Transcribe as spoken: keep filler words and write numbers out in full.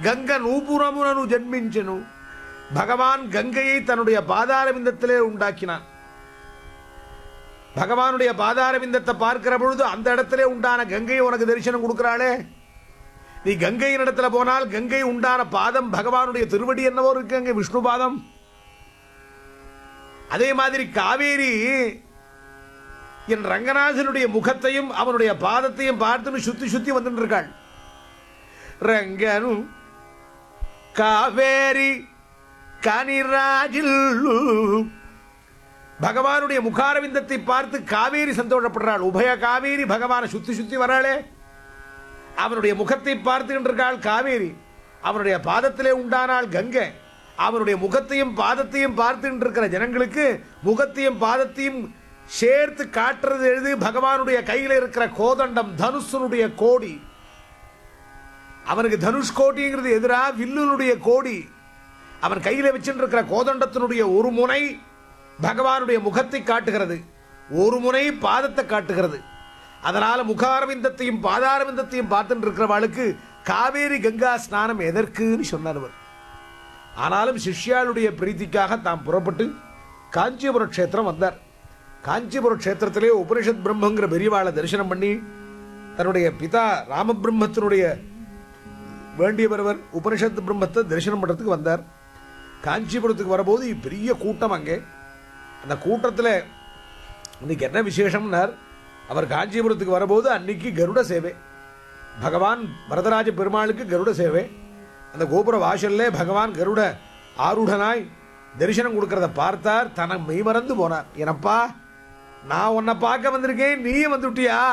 గంగ నూపురమునను జన్మించెను. பகவான் கங்கையை தன்னுடைய பாதாரவிந்தத்திலே உண்டாக்கினான். பகவானுடைய பாதாரவிந்தத்தை பார்க்கிற பொழுது அந்த இடத்திலே உண்டான கங்கையை உனக்கு தரிசனம் கொடுக்கிறாளே. நீ கங்கையின் இடத்துல போனால் கங்கை உண்டான பாதம் பகவானுடைய திருவடி என்னவோ இருக்கு, அங்கே விஷ்ணு பாதம். அதே மாதிரி காவேரி என் ரங்கநாதனுடைய முகத்தையும் அவனுடைய பாதத்தையும் பார்த்து சுத்தி சுத்தி வந்துட்டு இருக்காள். ரங்கனு காவேரி கனிராஜில் பகவானுடைய முகாரவிந்தத்தை பார்த்து காவேரி சந்தோஷப்படுறாள். உபய காவேரி பகவானை சுத்தி சுத்தி வராளே. அவனுடைய முகத்தை பார்த்துக்கிட்டு இருக்காள் காவேரி. அவனுடைய பாதத்திலே உண்டானாள் கங்கை. அவனுடைய முகத்தையும் பாதத்தையும் பார்த்துக்கிட்டு இருக்கிற ஜனங்களுக்கு முகத்தையும் பாதத்தையும் சேர்த்து காட்டுறது எழுது பகவானுடைய கையில் இருக்கிற கோதண்டம், தனுஷனுடைய கோடி. அவனுக்கு தனுஷ் கோட்டிங்கிறது எதிரா வில்லுனுடைய கோடி. அவன் கையில் வச்சிருக்கிற கோதண்டத்தினுடைய ஒரு முனை பகவானுடைய முகத்தை காட்டுகிறது, ஒரு முனை பாதத்தை காட்டுகிறது. அதனால முகாரவிந்தத்தையும் பாதாரவிந்தத்தையும் பார்த்துட்டு இருக்கிறவாளுக்கு காவேரி கங்கா ஸ்நானம் எதற்குன்னு சொன்னார் அவர். ஆனாலும் சிஷ்யாளுடைய பிரீத்திக்காக தாம் புறப்பட்டு காஞ்சிபுர க்ஷேத்திரம் வந்தார். காஞ்சிபுர க்ஷேத்திரத்திலே உபனிஷத் பிரம்மங்கிற பெரியவாளை தரிசனம் பண்ணி தன்னுடைய பிதா ராமபிரம்மத்தினுடைய வேண்டியவரவர் உபனிஷத் பிரம்மத்தை தரிசனம் பண்ணுறதுக்கு வந்தார். காஞ்சிபுரத்துக்கு வரபோது பெரிய கூட்டம். அங்கே அந்த கூட்டத்தில் இன்னைக்கு என்ன விசேஷம்னார், அவர் காஞ்சிபுரத்துக்கு வரபோது அன்னைக்கு கருட சேவை. பகவான் வரதராஜ பெருமாளுக்கு கருட சேவை. அந்த கோபுர வாசல்லே பகவான் கருட ஆருடனாய் தரிசனம் கொடுக்கறத பார்த்தார். தன்னை மெய்மறந்து போனார். எனப்பா, நான் உன்னை பார்க்க வந்திருக்கேன், நீயே வந்துட்டியா